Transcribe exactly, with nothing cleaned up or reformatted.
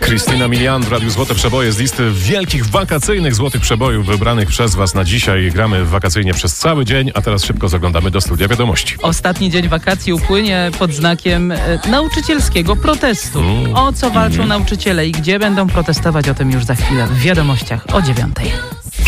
Krystyna Milian w Radiu Złote Przeboje z listy wielkich wakacyjnych złotych przebojów wybranych przez Was na dzisiaj. Gramy wakacyjnie przez cały dzień, a teraz szybko zaglądamy do studia wiadomości. Ostatni dzień wakacji upłynie pod znakiem e, nauczycielskiego protestu. Mm. O co walczą mm. nauczyciele i gdzie będą protestować, o tym już za chwilę w wiadomościach o dziewiątej.